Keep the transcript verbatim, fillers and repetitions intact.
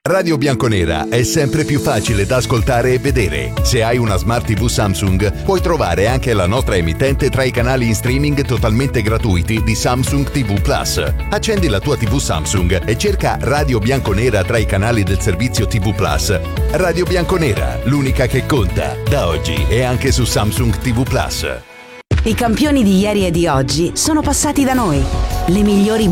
Radio Bianconera è sempre più facile da ascoltare e vedere. Se hai una Smart tivù Samsung, puoi trovare anche la nostra emittente tra i canali in streaming totalmente gratuiti di Samsung tivù Plus. Accendi la tua tivù Samsung e cerca Radio Bianconera tra i canali del servizio tivù Plus. Radio Bianconera, l'unica che conta, da oggi e anche su Samsung tivù Plus. I campioni di ieri e di oggi sono passati da noi. Le migliori